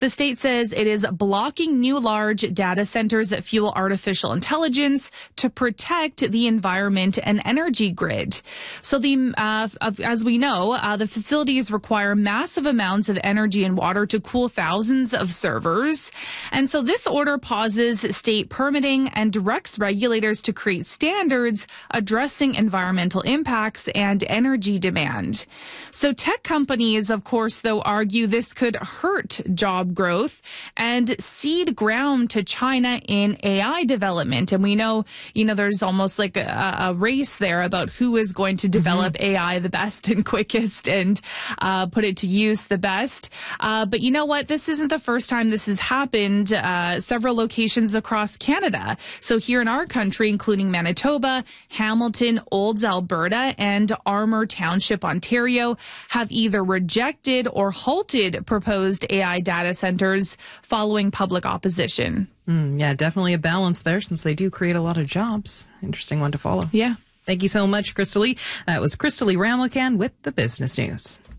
The state says it is blocking new large data centers that fuel artificial intelligence to protect the environment and energy grid. So as we know, the facilities require massive amounts of energy and water to cool thousands of servers. And so this order pauses state permitting and directs regulators to create standards addressing environmental impacts and energy demand. So tech companies, of course, though, argue this could hurt job growth and cede ground to China in AI development. And we know, there's almost like a race there about who is going to develop AI the best and quickest and put it to use the best. But you know what? This isn't the first time this has happened. Several locations across Canada. So here in our country, including Manitoba, Hamilton, Olds, Alberta, and Armour Township, Ontario, have either rejected or halted proposed AI data centers following public opposition. Yeah, definitely a balance there since they do create a lot of jobs. Interesting one to follow. Yeah. Thank you so much, Crystal Lee. That was Crystal Lee Ramlakan with the Business News.